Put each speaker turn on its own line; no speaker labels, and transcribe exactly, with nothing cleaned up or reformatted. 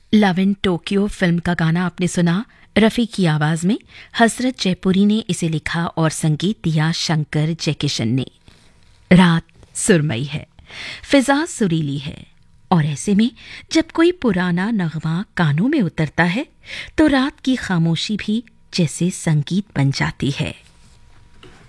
Love in Tokyo film का गाना आपने सुना रफ़ी की आवाज में। हसरत जयपुरी ने इसे लिखा और संगीत दिया शंकर जयकिशन ने। रात सुरमई है, फिजा सुरीली है, और ऐसे में जब कोई पुराना नगमा कानों में उतरता है तो रात की खामोशी भी जैसे संगीत बन जाती है।